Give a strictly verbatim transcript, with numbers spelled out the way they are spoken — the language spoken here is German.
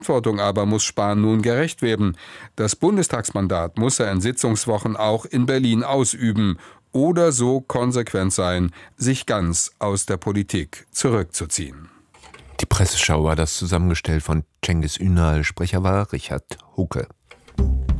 Verantwortung aber muss Spahn nun gerecht werden. Das Bundestagsmandat muss er in Sitzungswochen auch in Berlin ausüben oder so konsequent sein, sich ganz aus der Politik zurückzuziehen. Die Presseschau war das zusammengestellt von Cengiz Ünal. Sprecher war Richard Hucke.